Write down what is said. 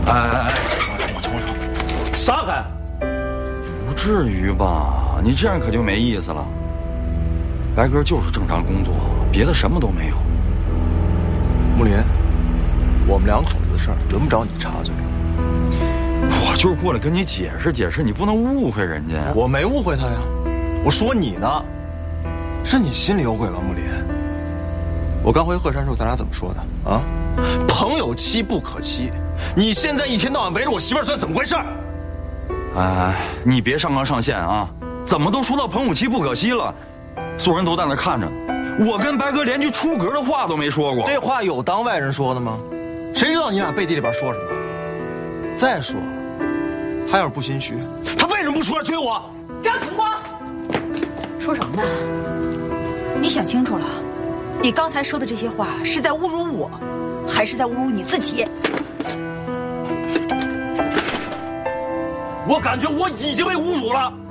哎， 杀开！ 不至于吧？你这样可就没意思了。白哥就是正常工作，别的什么都没有。 木林，我们两口子的事儿轮不着你插嘴。 我就是过来跟你解释解释，你不能误会人家呀。 我没误会他呀，我说你呢，是你心里有鬼吧，木林？我刚回鹤山时候，咱俩怎么说的啊？朋友妻不可欺。你现在一天到晚围着我媳妇儿转，怎么回事？ 哎，你别上纲上线啊！怎么都说到朋友妻不可欺了？所有人都在那看着呢。我跟白哥连句出格的话都没说过。 这话有当外人说的吗？谁知道你俩背地里边说什么？再说，他要是不心虚，他为什么不出来追我？ 张晨光，说什么呢？你想清楚了，你刚才说的这些话是在侮辱我，还是在侮辱你自己？ 我感觉我已经被侮辱了。